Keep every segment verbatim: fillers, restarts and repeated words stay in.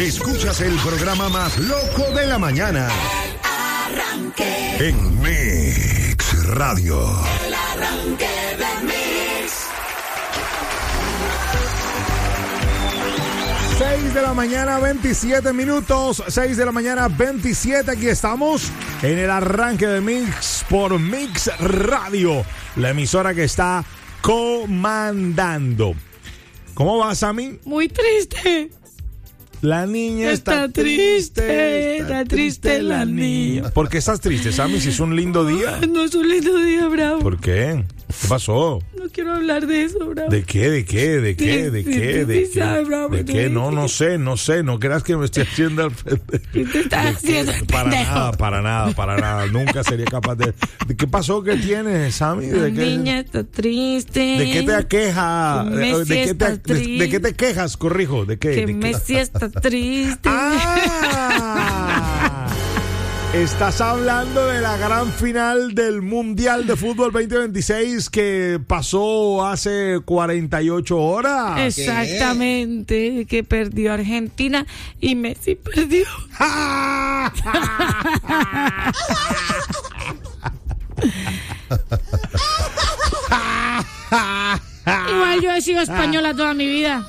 Escuchas el programa más loco de la mañana. El arranque. En Mix Radio. El arranque de Mix. seis de la mañana, veintisiete minutos. seis de la mañana, veintisiete. Aquí estamos en el arranque de Mix por Mix Radio, la emisora que está comandando. ¿Cómo va, Sammy? Muy triste. La niña está, está triste, triste, está triste la niña. ¿Por qué estás triste, Sammy, si es un lindo día? No es un lindo día, Bravo. ¿Por qué? ¿Qué pasó? No quiero hablar de eso, Bravo. ¿De qué? ¿De qué? ¿De qué? ¿De qué? ¿De qué? Sabe, Bravo, ¿De qué? No, no sé, no sé. No creas que me estoy haciendo el ¿Qué te estás haciendo el Para pendejo? nada, para nada, para nada. Nunca sería capaz de... ¿De qué pasó? ¿Qué tienes, Sammy? La ¿De qué? niña está triste. ¿De qué te aqueja? Messi ¿De qué te, está de, triste. ¿De qué te quejas? Corrijo. ¿De qué? Que ¿De qué? Messi está triste. ¡Ah! Estás hablando de la gran final del Mundial de Fútbol veinte veintiséis que pasó hace cuarenta y ocho horas. Exactamente, que perdió Argentina y Messi perdió. Igual yo he sido española toda mi vida.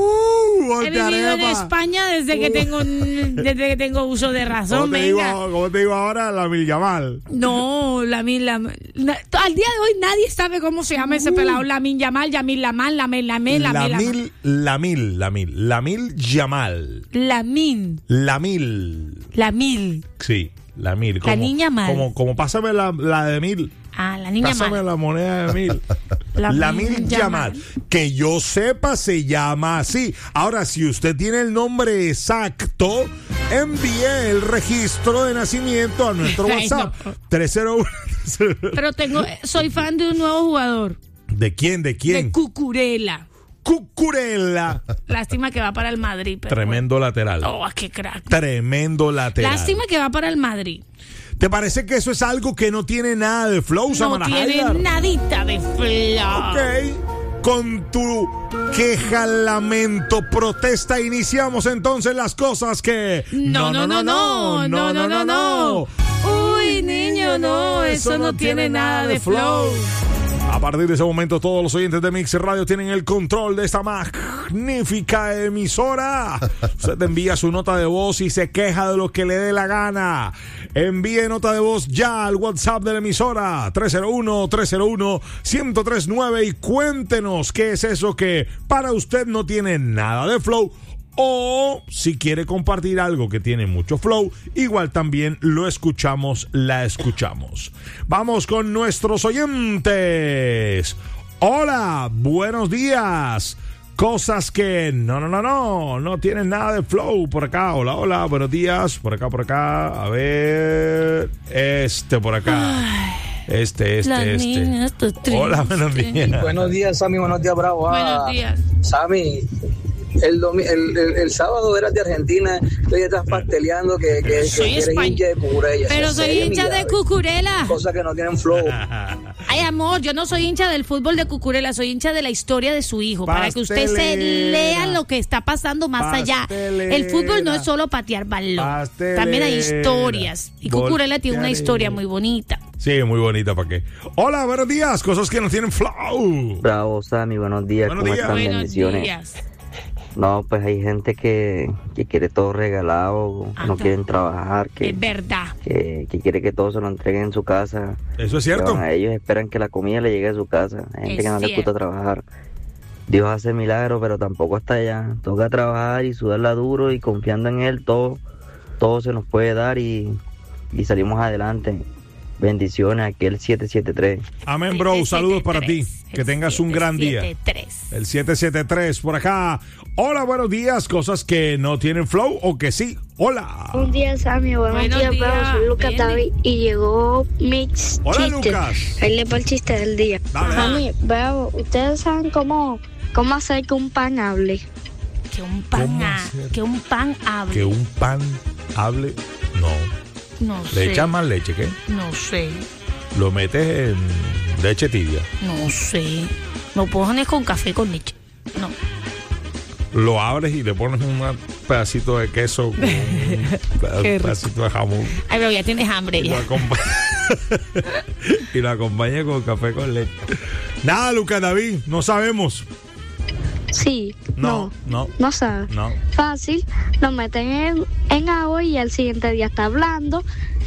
Uh, He vivido en Voltarepa. España desde que tengo desde que tengo uso de ¿Cómo razón. te, digo, Venga. ¿Cómo te digo ahora? La Milyamal. No, Lamin Lamal. Na- al día de hoy nadie sabe cómo se llama ese pelado. Lamin Yamal, Yamil Lamal, Lamel Lamel, Lamel Lamil, Lamil, Lamil, Lamil Yamal. Lamin, Lamil. Lamil. Sí, Lamil. La Como, niña mal. Como, como pásame la, la de mil. Ah, la niña Pásame mal. la moneda de mil. Lamil Lamil Yamal. Yamal. Que yo sepa se llama así. Ahora, si usted tiene el nombre exacto, envíe el registro de nacimiento a nuestro Ay, WhatsApp. no. tres cero uno. Pero tengo, soy fan de un nuevo jugador. ¿De quién? ¿De quién? De Cucurella. Cucurella. Lástima que va para el Madrid. Pero Tremendo lateral. bueno. Oh, qué crack. Tremendo lateral. Lástima que va para el Madrid. ¿Te parece que eso es algo que no tiene nada de flow, No Samara tiene Haidar? nadita de flow. Ok. Con tu queja, lamento, protesta, iniciamos entonces las cosas que... No, no, no, no, no, no, no, no. Uy, niño, no, eso no tiene nada de flow. A partir de ese momento, todos los oyentes de Mix Radio tienen el control de esta magnífica emisora. Usted envía su nota de voz y se queja de lo que le dé la gana. Envíe nota de voz ya al WhatsApp de la emisora tres cero uno, tres cero uno, uno cero tres nueve y cuéntenos qué es eso que para usted no tiene nada de flow. O si quiere compartir algo que tiene mucho flow, igual también lo escuchamos, la escuchamos. Vamos con nuestros oyentes. Hola, buenos días. Cosas que no, no, no, no, no tienen nada de flow por acá. Hola, hola, buenos días. Por acá, por acá. A ver, este por acá. Este, este, La este. niña está triste. Hola, buenos días. Buenos días, Sammy. Buenos días, Bravo. Ah, Buenos días. Sammy, el, domi- el, el, el sábado eras de Argentina, tú ya estás pasteleando que, que, que Soy eres españ- hincha de Cucurella. Pero Eso soy sería hincha de migrable. Cucurella. Cosas que no tienen flow. Ay, amor, yo no soy hincha del fútbol de Cucurella, soy hincha de la historia de su hijo. Para que usted se Pastelera. lea lo que está pasando más allá. Pastelera. El fútbol no es solo patear balón. Pastelera. También hay historias. Y Cucurella tiene una Voltearé. historia muy bonita. Sí, muy bonita, ¿para qué? Hola, buenos días, cosas que no tienen flow. Bravo, Sammy, buenos días. Buenos ¿Cómo días. están? Buenos Bendiciones. días. No, pues hay gente que, que quiere todo regalado, que no Anda. quieren trabajar, que, Es verdad. que, que quiere que todo se lo entreguen en su casa. Eso es Que cierto. van a ellos esperan que la comida le llegue a su casa. Hay gente Es que no le cierto. gusta trabajar. Dios hace milagros, pero tampoco hasta allá. Toca trabajar y sudarla duro y confiando en Él, todo, todo se nos puede dar y, y salimos adelante. Bendiciones, aquí el siete siete tres. Amén, bro. Saludos para ti. Que El tengas un gran día. siete siete tres. El siete siete tres por acá. Hola, buenos días, cosas que no tienen flow o que sí. Hola. Buen día, Sammy. Buenos, Buenos días, días, Bravo. Soy Lucas Benny. David y llegó Mix Hola, Chiste. Lucas. Ahí le va el chiste del día. Dale. Sammy, Bravo, ¿ustedes saben cómo, cómo hacer que un pan hable? Que un pan, ¿Cómo ha- hacer? que un pan hable. Que un pan hable. No. No ¿Le sé. echas más leche, qué? No sé. Lo metes en leche tibia. No sé. No pones con café con leche. No. Lo abres y le pones una pedacito de queso con un peda- pedacito de jamón. Ay, pero ya tienes hambre Y lo, ya. acompa- y lo acompañe con café con leche. Nada, Lucas David, no sabemos. Sí. No, no, No. No sabe. no. Fácil. Lo meten en, en agua y al siguiente día está hablando.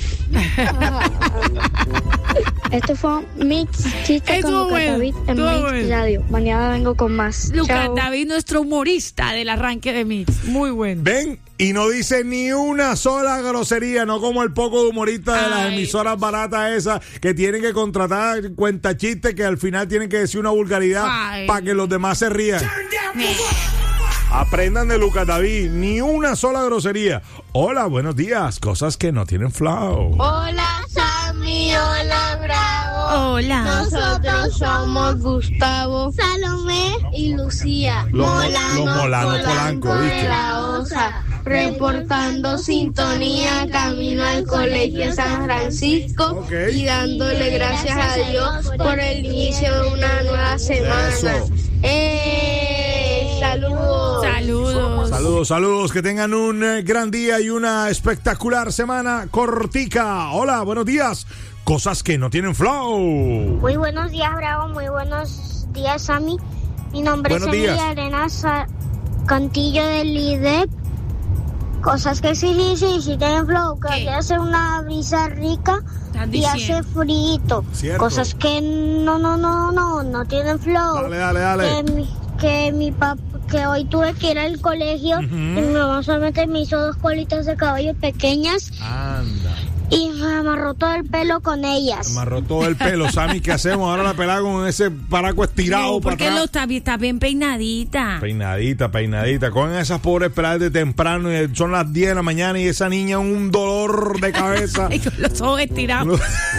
Esto fue un mix chiste con Estuvo Lucas bueno, David en estuvo Mix bueno. Radio. Mañana vengo con más. Lucas Chao. David, nuestro humorista del arranque de Mix. Muy bueno. Ven, y no dice ni una sola grosería, no como el poco de humorista de las Ay, emisoras baratas esas que tienen que contratar cuentachistes que al final tienen que decir una vulgaridad Ay. para que los demás se rían. Aprendan de Lucas David, ni una sola grosería. Hola, buenos días, cosas que no tienen flow. Hola, Sammy. Hola, Bravo. Hola. Nosotros somos Gustavo, Salomé y Lucía. Los mo- los Molano Polanco, de ¿viste? la Osa, reportando sintonía camino al colegio San Francisco Ok. y dándole gracias a Dios por el inicio de una nueva semana. Eso. ¡Eh! ¡Saludos! Saludos. Saludos, saludos, que tengan un eh, gran día y una espectacular semana cortica. Hola, buenos días, cosas que no tienen flow. Muy buenos días, Bravo. Muy buenos días, Sammy. Mi nombre Buenos es días. Emilia Arenas Sa- Cantillo del I D E P. Cosas que sí, sí, sí, sí tienen flow. Que ¿Qué? aquí hace una brisa rica Estás y diciendo. hace frito. Cierto. Cosas que no, no, no, no, no tienen flow. Dale, dale, dale. Que mi, que mi papá, que hoy tuve que ir al colegio y mi mamá solamente me hizo dos colitas de caballo pequeñas Anda, y me amarró todo el pelo con ellas. amarró todo el pelo. Sammy, ¿qué hacemos? Ahora la pelada con ese paraco estirado No, para porque atrás. lo está, bien- está bien peinadita. Peinadita, peinadita. Cogen a esas pobres peladas de temprano y son las diez de la mañana y esa niña un dolor de cabeza. Y con los ojos estirados.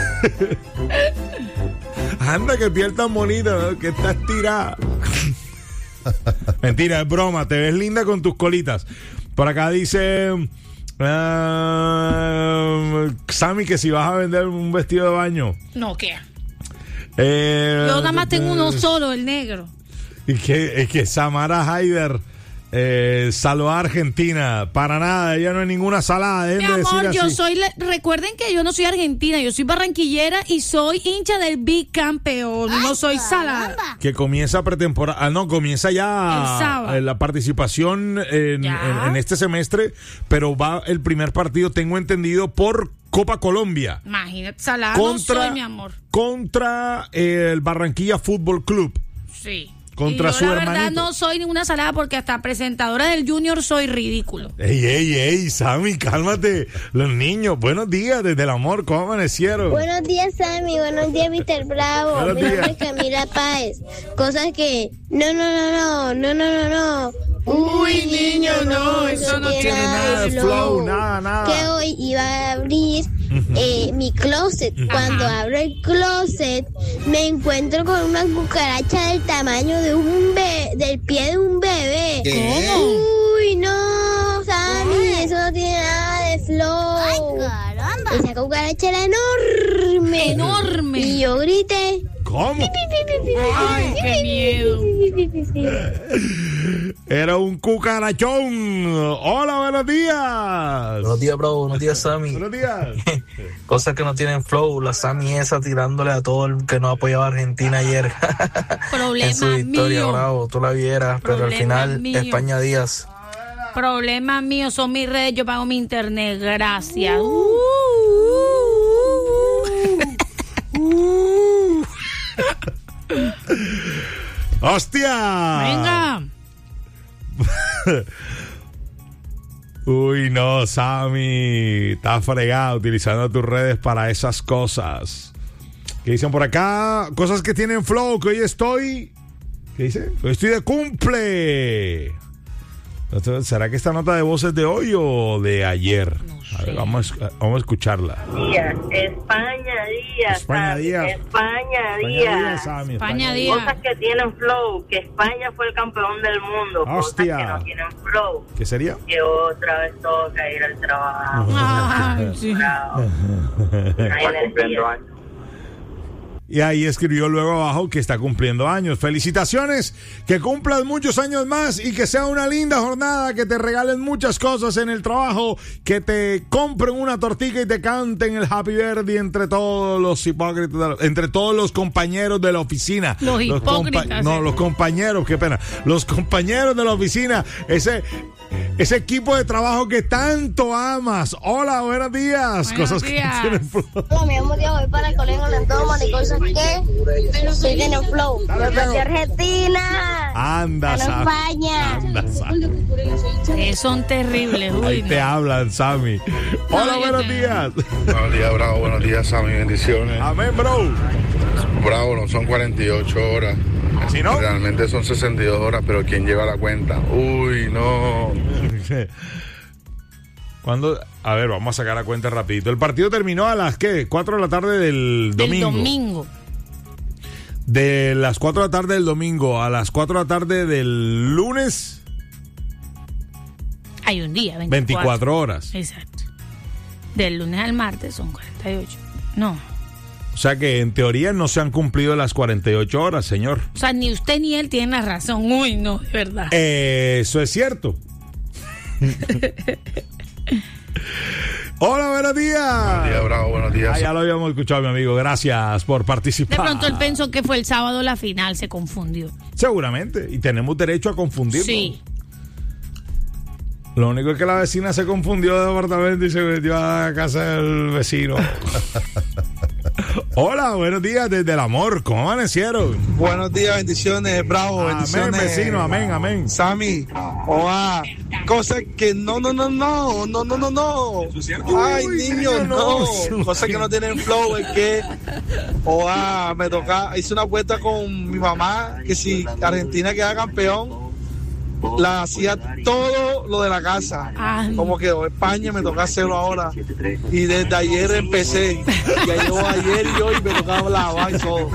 Anda, que piel tan bonita, ¿no? Que está estirada. Mentira, es broma. Te ves linda con tus colitas. Por acá dice ah, Sammy que si vas a vender un vestido de baño. No, ¿qué? Eh, Yo nada más tengo uno solo, el negro. Y que, es que Samara Haider eh, saludó a Argentina. Para nada, ella no es ninguna salada. Mi dejen de amor, decir yo así. soy, la- recuerden que yo no soy argentina, yo soy barranquillera y soy hincha del bicampeón, no soy salada. Que comienza pretemporada. Ah, no, comienza ya El sábado. eh, la participación en, Ya. en- en este semestre, pero va el primer partido, tengo entendido, por Copa Colombia. Imagínate, salada Contra, no soy, mi amor. contra eh, el Barranquilla Fútbol Club. Sí. Contra y yo, su la verdad, hermanito. no soy ninguna salada porque hasta presentadora del Junior soy ridículo. Ey, ey, ey, Sammy, cálmate. Los niños, buenos días desde el amor, ¿cómo amanecieron? Buenos días, Sammy. Buenos días, mister Bravo. Buenos Mi nombre días. es Camila Páez. Cosas que. No, no, no, no, no, no, no, no. Uy, niño, no, eso no tiene nada de flow, nada, nada. Que hoy iba a abrir eh, mi closet. Cuando abro el closet, me encuentro con una cucaracha del tamaño de un bebé, del pie de un bebé. ¿Cómo? Uy, no, Sammy, eso no tiene nada de flow. Ay, caramba. Esa cucaracha era enorme. Enorme. Y yo grité. ¿Cómo? Ay, qué miedo. Era un cucarachón. Hola, buenos días. Buenos días, bro. Buenos días, Sammy. Buenos días. Cosas que no tienen flow. La Sammy esa tirándole a todo el que no apoyaba a Argentina ayer. Problema en su victoria, mío. bravo. Tú la vieras, pero al Problema final, mío. España Díaz. Problemas míos son mis redes, yo pago mi internet, gracias. Uh, ¡Hostia! Venga. Uy, no, Sammy. Estás fregado utilizando tus redes para esas cosas. ¿Qué dicen por acá? Cosas que tienen flow, que hoy estoy... ¿Qué dice? Hoy estoy de cumple. Entonces, ¿será que esta nota de voz es de hoy o de ayer? A ver, vamos, a- vamos a escucharla. Díaz, España Díaz. España Sammy, Díaz. España España Díaz. Díaz, Sammy, España España Díaz. Cosas que tienen flow, que España fue el campeón del mundo. Hostia. Cosas que no tienen flow, ¿Qué sería? que otra vez toca ir al trabajo. Ay, sí. Bravo. No hay energía. Y ahí escribió luego abajo que está cumpliendo años. Felicitaciones, que cumplas muchos años más y que sea una linda jornada, que te regalen muchas cosas en el trabajo, que te compren una tortilla y te canten el Happy Birthday entre todos los hipócritas, entre todos los compañeros de la oficina. Los, los hipócritas. compa- no, los compañeros, qué pena. Los compañeros de la oficina, ese... Ese equipo de trabajo que tanto amas. Hola, buenos días. Buenos Cosas días. que tienen flow. Hola, mi amor, voy para el colegio en todo y cosas que soy de Flow. Dale, Yo soy Diego. Argentina. Anda, A Sammy. España. Anda, Sammy. Eh, son terribles. Uy, Ahí no. te hablan, Sammy. Hola, No, yo buenos te- días. Buenos días, Bravo. Buenos días, Sammy. Bendiciones. Amén, bro. Bravo, no son cuarenta y ocho horas. ¿Sí, no? Realmente son sesenta y dos horas, pero ¿quién lleva la cuenta? Uy, no. Cuando, a ver, vamos a sacar la cuenta rapidito. El partido terminó a las, ¿qué? cuatro de la tarde del Del domingo. domingo. De las cuatro de la tarde del domingo a las cuatro de la tarde del lunes, Hay un día, veinticuatro. veinticuatro horas. Exacto. Del lunes al martes son cuarenta y ocho. No. O sea que en teoría no se han cumplido las cuarenta y ocho horas, señor. O sea, ni usted ni él tienen la razón. Uy, no, de verdad. Eso es cierto. Hola, buenos días. Buenos días, Bravo. Buenos días. Ah, ya lo habíamos escuchado, mi amigo. Gracias por De participar. pronto él pensó que fue el sábado la final, se confundió. Seguramente. Y tenemos derecho a confundirnos. Sí. Lo único es que la vecina se confundió de apartamento y se metió a la casa del vecino. Hola, buenos días desde el amor. ¿Cómo amanecieron? Buenos días, bendiciones, Bravo, Amén, bendiciones. vecino, amén, amén. Sammy, oa, cosas que no, no, no, no, no, no, no, no. Ay, Uy, niño, niño, no. no. Cosas que no tienen flow, es que, oa, me toca, hice una apuesta con mi mamá, que si Argentina queda campeón, la hacía todo lo de la casa. Ah. Como quedó España, me toca hacerlo ahora. Y desde ayer empecé. Ya llevo ayer y hoy me tocaba lavar y todo.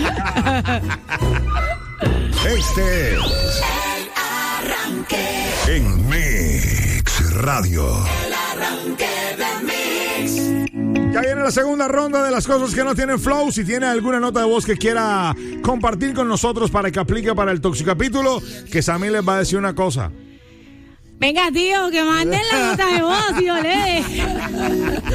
Este es El arranque, en Mix Radio. el arranque de Mix. Ya viene la segunda ronda de las cosas que no tienen flow. Si tiene alguna nota de voz que quiera compartir con nosotros para que aplique para el toxicapítulo, que Sammy les va a decir una cosa. Venga, tío, que manden la nota de voz, tío, lee.